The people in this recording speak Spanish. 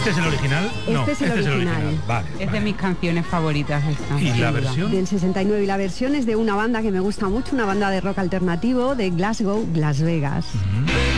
¿Este es el original? No, Este es el original. Vale, Es de mis canciones favoritas esta. ¿Y la sin duda. versión? Del 69, y la versión es de una banda que me gusta mucho, una banda de rock alternativo de Glasgow, Las Vegas.